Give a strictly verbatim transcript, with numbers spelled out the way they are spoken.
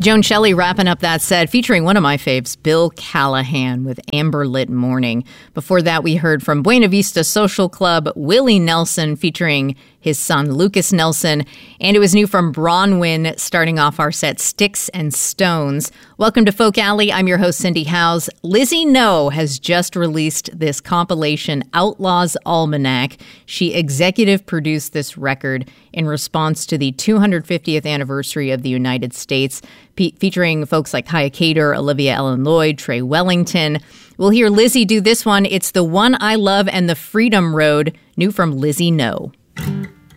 Joan Shelley wrapping up that set, featuring one of my faves, Bill Callahan with Amber Lit Morning. Before that, we heard from Buena Vista Social Club, Willie Nelson featuring his son, Lucas Nelson. And it was new from Bronwyn, starting off our set, Sticks and Stones. Welcome to Folk Alley. I'm your host, Cindy Howes. Lizzie No has just released this compilation, Outlaws Almanac. She executive produced this record in response to the two hundred fiftieth anniversary of the United States, pe- featuring folks like Kaya Cater, Olivia Ellen Lloyd, Trey Wellington. We'll hear Lizzie do this one. It's The One I Love and the Freedom Road, new from Lizzie No.